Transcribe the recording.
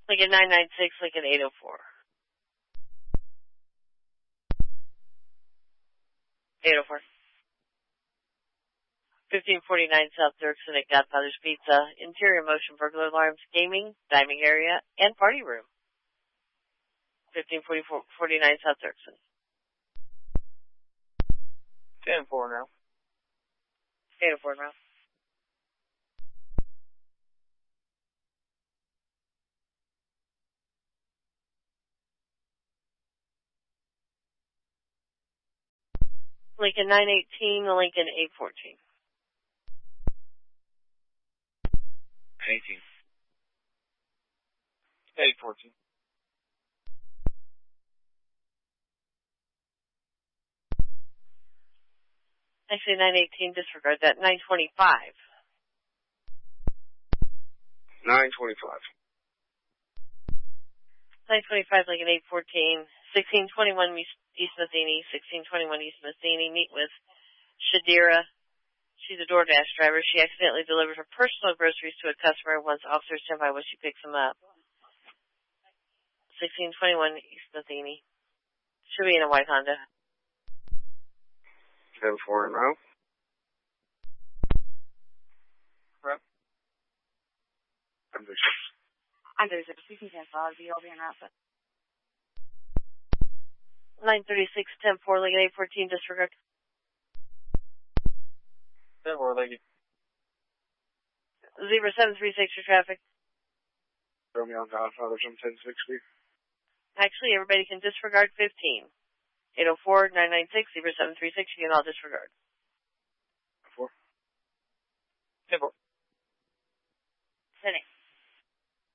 Lincoln 996, Lincoln 804. 804. 1549 South Dirksen at Godfather's Pizza. Interior motion burglar alarms, gaming, dining area, and party room. 1549 South Dirksen. 10-4 now. 804 now. Lincoln 918, Lincoln 814. 18. 814. Actually, 918, disregard that. 925. 925. 925, Lincoln 814. 1621 East Matheny. 1621 East Matheny. Meet with Shadira. She's a DoorDash driver. She accidentally delivered her personal groceries to a customer. Once officers stand by when she picks them up. 1621 East Matheny. Should be in a white Honda. 10-4 now. Right. I'm there's a speaking cancel. I'll be in that. 936, 10-4, Lincoln 814, disregard. 10-4, Lincoln. 0736 for traffic. Throw me on Godfather from 1060. Actually, everybody can disregard 15. 804, 996, 0736, you can all disregard. 4. 10-4.